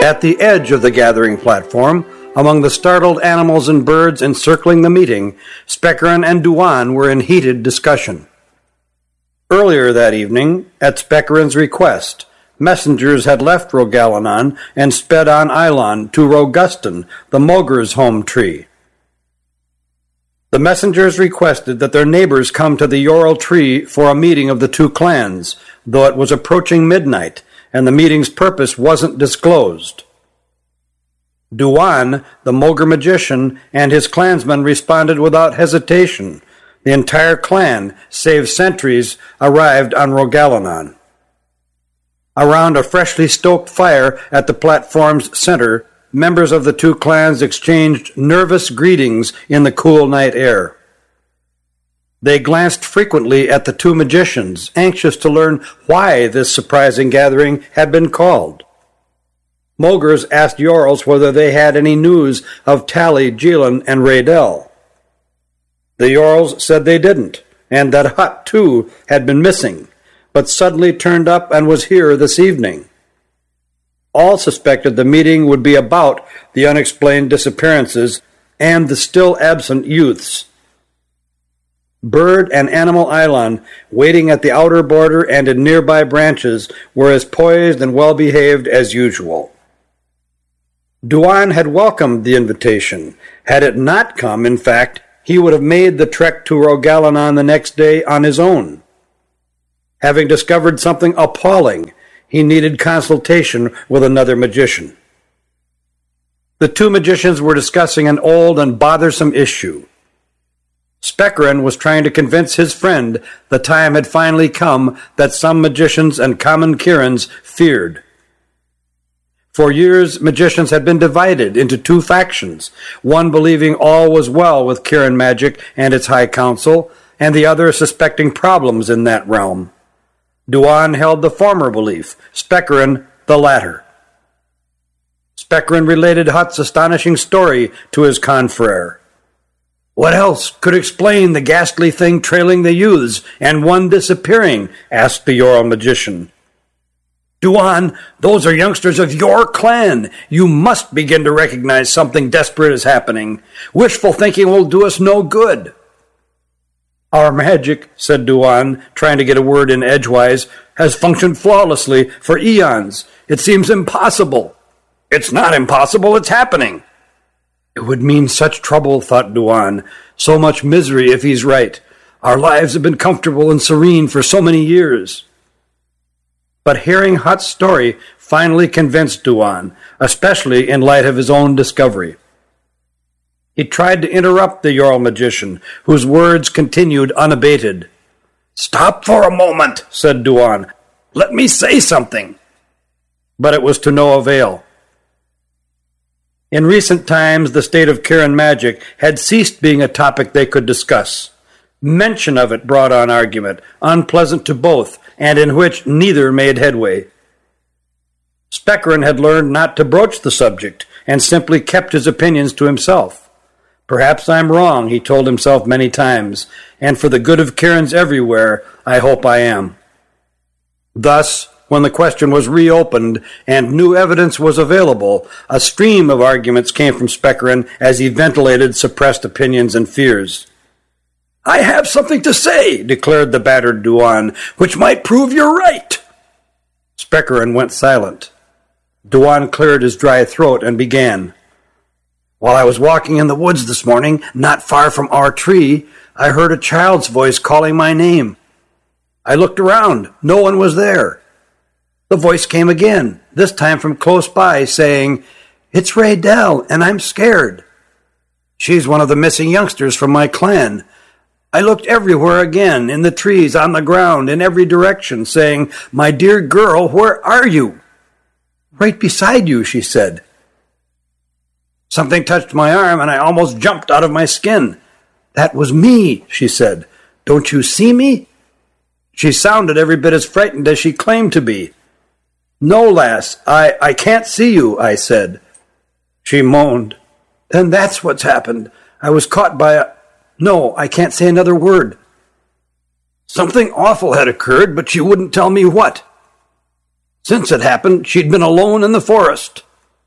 At the edge of the gathering platform, among the startled animals and birds encircling the meeting, Spekerin and Duan were in heated discussion. Earlier that evening, at Spekerin's request, messengers had left Rogalanon and sped on Eilon to Rogustan, the Mogur's home tree. The messengers requested that their neighbors come to the Yorl tree for a meeting of the two clans, though it was approaching midnight, and the meeting's purpose wasn't disclosed. Duan, the Mogur magician, and his clansmen responded without hesitation. The entire clan, save sentries, arrived on Rogalanon. Around a freshly stoked fire at the platform's center, members of the two clans exchanged nervous greetings in the cool night air. They glanced frequently at the two magicians, anxious to learn why this surprising gathering had been called. Mogurs asked Yorls whether they had any news of Tally, Jilin, and Raydell. The Yorls said they didn't, and that Hut, too, had been missing, but suddenly turned up and was here this evening. All suspected the meeting would be about the unexplained disappearances and the still absent youths. Bird and Animal Eilon, waiting at the outer border and in nearby branches, were as poised and well-behaved as usual. Duan had welcomed the invitation. Had it not come, in fact, he would have made the trek to Rogalanon the next day on his own. Having discovered something appalling, he needed consultation with another magician. The two magicians were discussing an old and bothersome issue. Spekerin was trying to convince his friend the time had finally come that some magicians and common Kirins feared. For years, magicians had been divided into two factions, one believing all was well with Kirin magic and its high council, and the other suspecting problems in that realm. Duan held the former belief, Spekerin the latter. Spekerin related Hut's astonishing story to his confrere. "What else could explain the ghastly thing trailing the youths and one disappearing?" asked the Yorl magician. "Duan, those are youngsters of your clan. You must begin to recognize something desperate is happening. Wishful thinking will do us no good." "Our magic," said Duan, trying to get a word in edgewise, "has functioned flawlessly for eons. It seems impossible." "It's not impossible, it's happening." "It would mean such trouble," thought Duan. "So much misery if he's right. Our lives have been comfortable and serene for so many years." But hearing Hut's story finally convinced Duan, especially in light of his own discovery. He tried to interrupt the Yorl magician, whose words continued unabated. "Stop for a moment," said Duan. "Let me say something." But it was to no avail. In recent times, the state of Kirin magic had ceased being a topic they could discuss. Mention of it brought on argument, unpleasant to both, and in which neither made headway. Spekerin had learned not to broach the subject, and simply kept his opinions to himself. "Perhaps I'm wrong," he told himself many times, "and for the good of Kirins everywhere, I hope I am." Thus, when the question was reopened and new evidence was available, a stream of arguments came from Spekerin as he ventilated suppressed opinions and fears. "I have something to say," declared the battered Duan, "which might prove you're right." Spekerin went silent. Duan cleared his dry throat and began. "While I was walking in the woods this morning, not far from our tree, I heard a child's voice calling my name. I looked around. No one was there. The voice came again, this time from close by, saying, 'It's Raydell, and I'm scared. She's one of the missing youngsters from my clan.' I looked everywhere again, in the trees, on the ground, in every direction, saying, 'My dear girl, where are you?' 'Right beside you,' she said. Something touched my arm, and I almost jumped out of my skin. 'That was me,' she said. 'Don't you see me?' She sounded every bit as frightened as she claimed to be. 'No, lass, I can't see you,' I said. She moaned. 'Then that's what's happened. I was caught by a... No, I can't say another word.' Something awful had occurred, but she wouldn't tell me what. Since it happened, she'd been alone in the forest.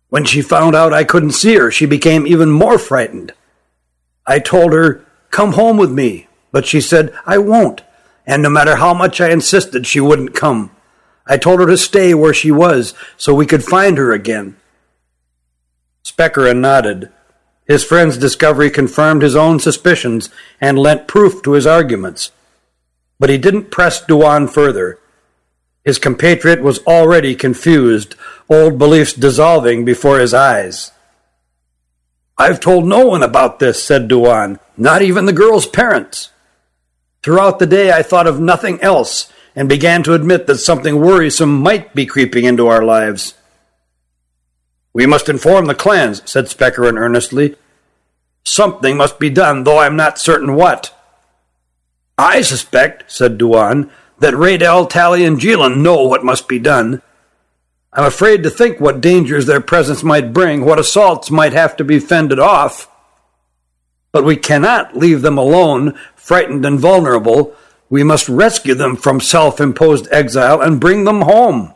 When she found out I couldn't see her, she became even more frightened. I told her, "Come home with me," but she said, "I won't," and no matter how much I insisted, she wouldn't come. I told her to stay where she was so we could find her again. Speckeren nodded. His friend's discovery confirmed his own suspicions and lent proof to his arguments. But he didn't press Duan further. His compatriot was already confused, old beliefs dissolving before his eyes. "I've told no one about this," said Duan, "not even the girl's parents. Throughout the day I thought of nothing else and began to admit that something worrisome might be creeping into our lives." "We must inform the clans," said Speckeren earnestly. "Something must be done, though I'm not certain what." "I suspect," said Duan, "that Raydell, Tally, and Jilin know what must be done. I'm afraid to think what dangers their presence might bring, what assaults might have to be fended off. But we cannot leave them alone, frightened and vulnerable. We must rescue them from self-imposed exile and bring them home."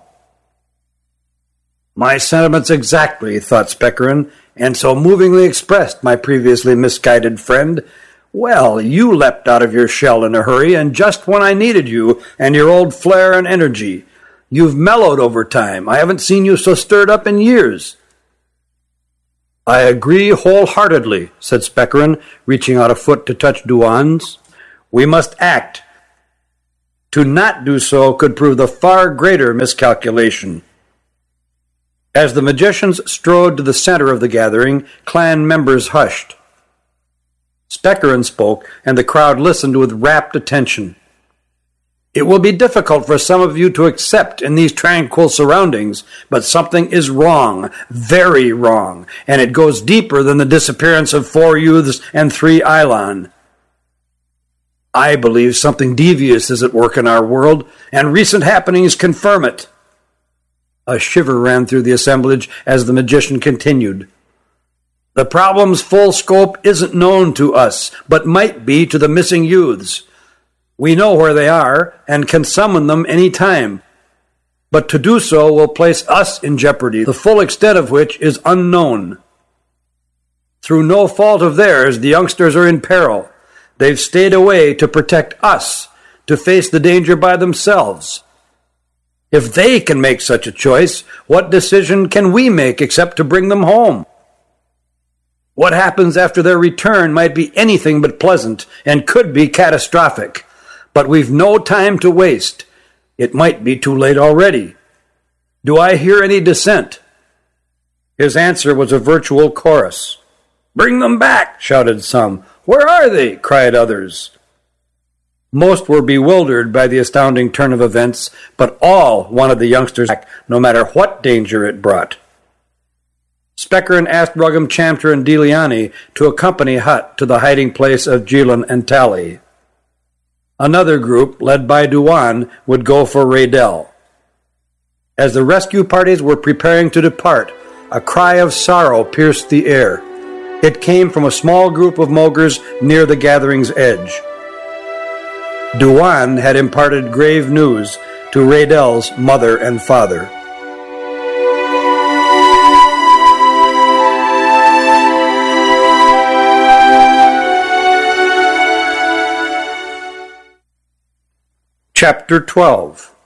My sentiments exactly, thought Speckeren, and so movingly expressed my previously misguided friend. Well, you leapt out of your shell in a hurry, and just when I needed you and your old flair and energy. You've mellowed over time. I haven't seen you so stirred up in years. "I agree wholeheartedly," said Speckeren, reaching out a foot to touch Duan's. "We must act. To not do so could prove the far greater miscalculation." As the magicians strode to the center of the gathering, clan members hushed. Speckeren spoke, and the crowd listened with rapt attention. "It will be difficult for some of you to accept in these tranquil surroundings, but something is wrong, very wrong, and it goes deeper than the disappearance of 4 youths and 3 Eilon. I believe something devious is at work in our world, and recent happenings confirm it." A shiver ran through the assemblage as the magician continued. "The problem's full scope isn't known to us, but might be to the missing youths. We know where they are and can summon them any time. But to do so will place us in jeopardy, the full extent of which is unknown. Through no fault of theirs, the youngsters are in peril. They've stayed away to protect us, to face the danger by themselves. If they can make such a choice, what decision can we make except to bring them home? What happens after their return might be anything but pleasant and could be catastrophic. But we've no time to waste. It might be too late already. Do I hear any dissent?" His answer was a virtual chorus. "Bring them back," shouted some. "Where are they?" cried others. Most were bewildered by the astounding turn of events, but all wanted the youngsters back, no matter what danger it brought. Speckeren asked Ruggam Chamter and Deliani to accompany Hutt to the hiding place of Jilin and Tally. Another group, led by Duan, would go for Raydell. As the rescue parties were preparing to depart, a cry of sorrow pierced the air. It came from a small group of Mogers near the gathering's edge. Duan had imparted grave news to Raydell's mother and father. Chapter 12.